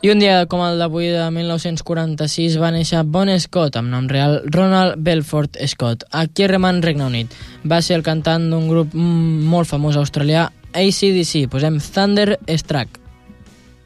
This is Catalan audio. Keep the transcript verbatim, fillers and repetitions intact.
I un dia com el d'avui de mil nou-cents quaranta-sis va néixer Bon Scott, amb nom real Ronald Belfort Scott, a Kierreman, Regne Unit. Va ser el cantant d'un grup molt famós australià, A C D C. Posem Thunderstruck.